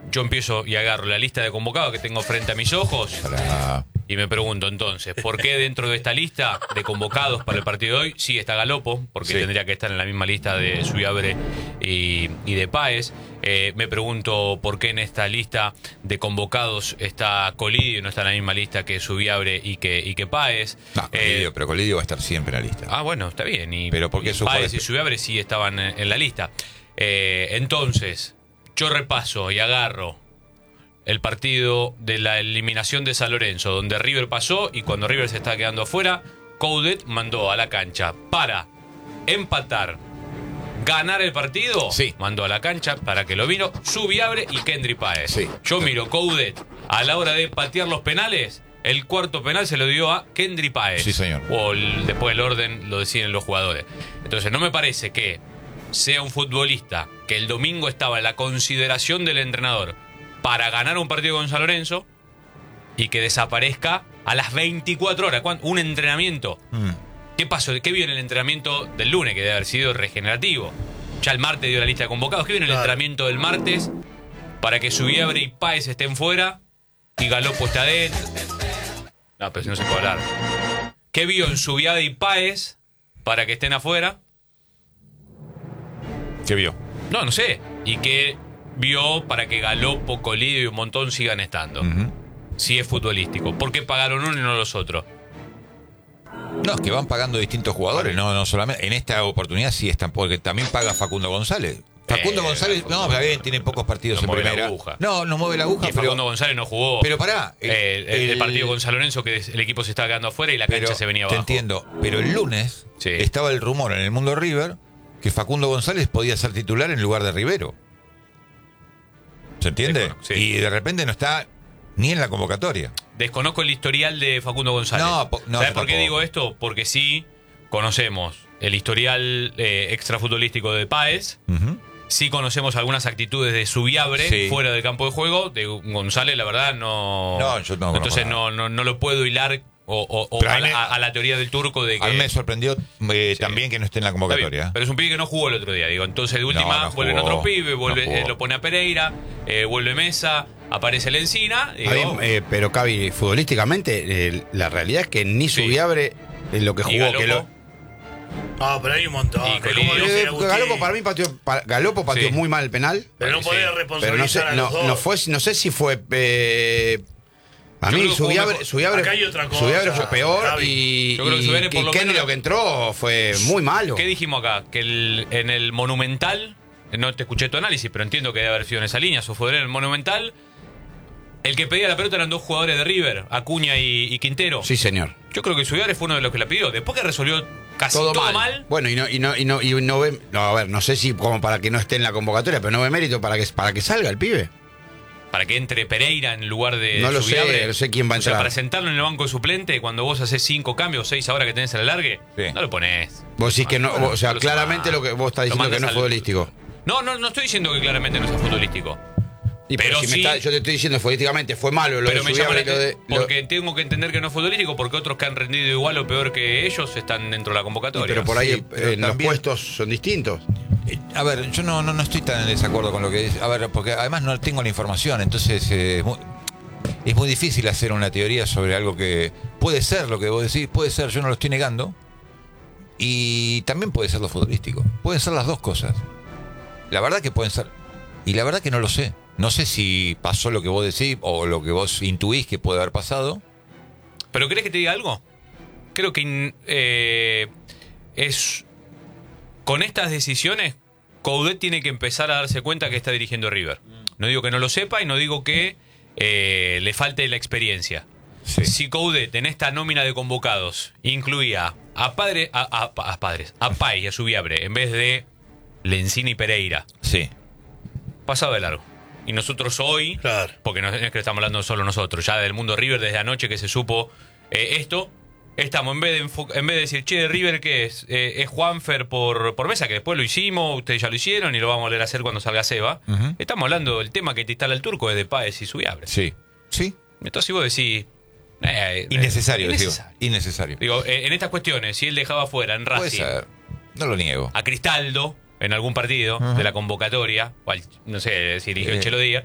yo empiezo y agarro la lista de convocados que tengo frente a mis ojos y me pregunto entonces, ¿por qué dentro de esta lista de convocados para el partido de hoy sí está Galopo? Porque tendría que estar en la misma lista de Subiabre y de Páez. Me pregunto por qué en esta lista de convocados está Colidio y no está en la misma lista que Subiabre y que Páez. No, Colidio, pero Colidio va a estar siempre en la lista. Ah, bueno, está bien. Pero porque Páez y Subiabre sí estaban en la lista. Entonces, yo repaso y agarro el partido de la eliminación de San Lorenzo, donde River pasó y cuando River se estaba quedando afuera, Coudet mandó a la cancha para empatar, ganar el partido, mandó a la cancha para que lo vino Subiabre y Kendry Páez. Yo miro Coudet a la hora de patear los penales, el cuarto penal se lo dio a Kendry Páez. Sí, señor. O después el orden lo deciden los jugadores. Entonces no me parece que sea un futbolista que el domingo estaba en la consideración del entrenador para ganar un partido con San Lorenzo y que desaparezca a las 24 horas. Un entrenamiento. ¿Qué pasó? ¿Qué vio en el entrenamiento del lunes? Que debe haber sido regenerativo. Ya el martes dio la lista de convocados. ¿Qué vio en el entrenamiento del martes para que Subiabre y Páez estén fuera y Galopo está adentro? No, pero si no se puede hablar. ¿Qué vio en Subiabre y Páez para que estén afuera? ¿Qué vio? No sé. ¿Y qué vio para que Galopo, Colidio y un montón sigan estando? Si es futbolístico. ¿Por qué pagaron uno y no los otros? No, es que van pagando distintos jugadores, no solamente. En esta oportunidad sí están, porque también paga Facundo González. Facundo González, está bien, tiene pocos partidos en primera. No mueve la aguja. Y Facundo González no jugó. Pero pará. El partido con San Lorenzo, que el equipo se estaba quedando afuera y la cancha se venía abajo. Te entiendo. Pero el lunes estaba el rumor en el mundo River que Facundo González podía ser titular en lugar de Rivero. ¿Se entiende? Y de repente no está ni en la convocatoria. Desconozco el historial de Facundo González. ¿Sabes por qué digo esto? Porque sí conocemos el historial extrafutbolístico de Páez. Sí conocemos algunas actitudes de Subiabre fuera del campo de juego. De González, la verdad, no. No, yo no. Entonces no lo puedo hilar a la teoría del turco de que. A mí me sorprendió también que no esté en la convocatoria. Pero es un pibe que no jugó el otro día, digo. Entonces, de última, vuelven otros pibes, lo pone a Pereira, vuelve Mesa, aparece el Encina. Pero Cavi, futbolísticamente, la realidad es que ni Subiabre en lo que jugó. No, pero hay un montón. Galopo pateó muy mal el penal. Pero no podía responsabilizar a los dos. No sé si fue. A mí Subiabre fue peor y Kendry lo que entró fue muy malo. ¿Qué dijimos acá? Que en el Monumental, no te escuché tu análisis, pero entiendo que debe haber sido en esa línea, en el Monumental, el que pedía la pelota eran dos jugadores de River, Acuña y Quintero. Sí, señor. Yo creo que Subiabre fue uno de los que la pidió. Después que resolvió casi todo mal. Bueno, no ve. No, a ver, no sé si como para que no esté en la convocatoria, pero no ve mérito para que salga el pibe. Para que entre Pereira en lugar de no lo Subiabre. No sé quién va a entrar. O sea, para sentarlo en el banco de suplente, cuando vos haces 5 cambios, 6 ahora que tenés el alargue, no lo ponés. Vos decís que no, o sea, claramente lo que vos estás diciendo que no es futbolístico. No estoy diciendo que claramente no sea futbolístico. Pero si yo te estoy diciendo futbolísticamente fue malo lo pero de Subiabre. Porque tengo que entender que no es futbolístico, porque otros que han rendido igual o peor que ellos están dentro de la convocatoria. Pero por ahí los puestos son distintos. A ver, yo no estoy tan en desacuerdo con lo que dice. A ver, porque además no tengo la información, entonces es muy difícil hacer una teoría sobre algo que puede ser lo que vos decís, puede ser, yo no lo estoy negando, y también puede ser lo futbolístico. Pueden ser las dos cosas. La verdad que pueden ser, y la verdad que no lo sé. No sé si pasó lo que vos decís o lo que vos intuís que puede haber pasado. ¿Pero querés que te diga algo? Creo que es... Con estas decisiones, Coudet tiene que empezar a darse cuenta que está dirigiendo River. No digo que no lo sepa y no digo que le falte la experiencia. Si Coudet en esta nómina de convocados incluía a Páez y a Subiabre en vez de Lencini y Pereira, pasaba de largo. Y nosotros hoy, porque no es que estamos hablando solo nosotros, ya del mundo River desde anoche que se supo esto, estamos en vez de decir, che, River, ¿qué es? Es Juanfer por Mesa, que después lo hicimos, ustedes ya lo hicieron y lo vamos a volver a hacer cuando salga Seba. Estamos hablando del tema que te instala el turco, es de Páez y Subiabre. Sí. Entonces vos decís... innecesario. Innecesario. Digo, en estas cuestiones, si él dejaba fuera en Racing... Puede ser. No lo niego. A Cristaldo... en algún partido de la convocatoria, no sé si eligió Chelo Díaz,